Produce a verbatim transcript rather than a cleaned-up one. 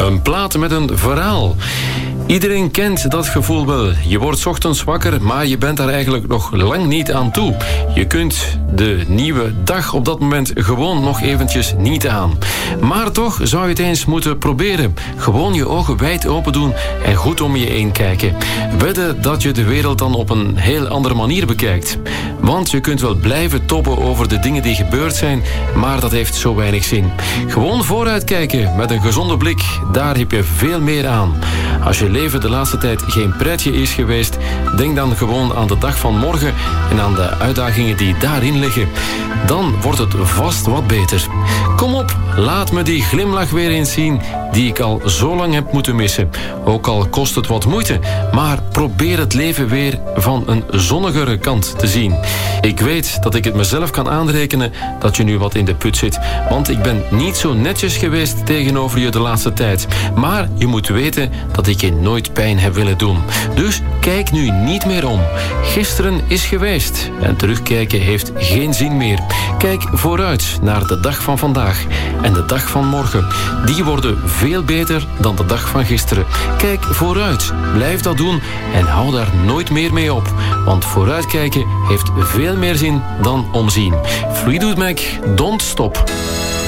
Een plaat met een verhaal. Iedereen kent dat gevoel wel. Je wordt 's ochtends wakker, maar je bent daar eigenlijk nog lang niet aan toe. Je kunt de nieuwe dag op dat moment gewoon nog eventjes niet aan. Maar toch zou je het eens moeten proberen. Gewoon je ogen wijd open doen en goed om je heen kijken. Wedden dat je de wereld dan op een heel andere manier bekijkt. Want je kunt wel blijven toppen over de dingen die gebeurd zijn, maar dat heeft zo weinig zin. Gewoon vooruitkijken met een gezonde blik, daar heb je veel meer aan. Als je leven de laatste tijd geen pretje is geweest, denk dan gewoon aan de dag van morgen en aan de uitdagingen die daarin liggen. Dan wordt het vast wat beter. Kom op, laat me die glimlach weer eens zien die ik al zo lang heb moeten missen. Ook al kost het wat moeite, maar probeer het leven weer van een zonnigere kant te zien. Ik weet dat ik het mezelf kan aanrekenen dat je nu wat in de put zit, want ik ben niet zo netjes geweest tegenover je de laatste tijd. Maar je moet weten dat ik je nooit pijn heb willen doen. Dus kijk nu niet meer om. Gisteren is geweest en terugkijken heeft geen zin meer. Kijk vooruit naar de dag van vandaag en de dag van morgen. Die worden veel beter dan de dag van gisteren. Kijk vooruit, blijf dat doen en hou daar nooit meer mee op. Want vooruitkijken heeft veel meer zin dan omzien. Fleetwood Mac, Don't Stop.